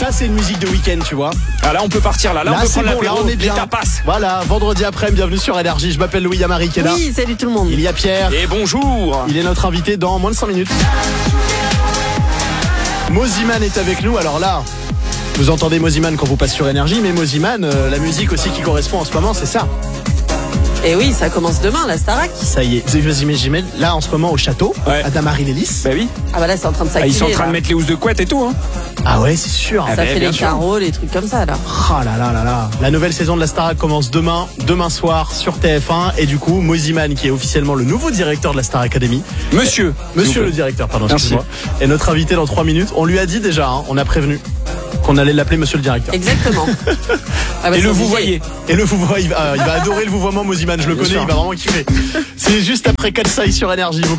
Ça, c'est une musique de week-end, tu vois. Ah là, on peut partir là. Là, on peut c'est prendre bon, là, l'apéro. on est bien. Les tapas. Voilà, vendredi après, bienvenue sur Énergie. Je m'appelle Louis Amari qui est là. Oui, salut tout le monde. Il y a Pierre. Et bonjour. Il est notre invité dans moins de 5 minutes. Moziman est avec nous. Alors là, vous entendez Moziman quand vous passez sur Énergie, mais Moziman, la musique aussi qui correspond en ce moment, c'est ça. Et oui, ça commence demain, la Starac. Ça y est, vous imaginez là en ce moment au château, Ouais. à Damary-Lélis. Bah oui. Ah bah là, c'est en train de s'activer. Ils sont en train là. de mettre les housses de couette et tout. Hein. Ah ouais, c'est sûr. Ah Ça bah, fait bien les sûr. carreaux, les trucs comme ça, là. Ah là là là là. La nouvelle saison de la Starac commence demain soir sur TF1. Et du coup, Moziman, qui est officiellement le nouveau directeur de la Star Academy. Monsieur Monsieur le directeur, pardon, Merci. excusez-moi. Et notre invité dans 3 minutes. On lui a dit déjà, hein, on a prévenu qu'on allait l'appeler Monsieur le directeur. Exactement. Ah bah, Et c'est le vous obligé. voyez. Et le vouvoiement, il va adorer le vouvoiement Moziman, je le connais, sûr. il va vraiment kiffer. C'est juste après Katsai sur Énergie.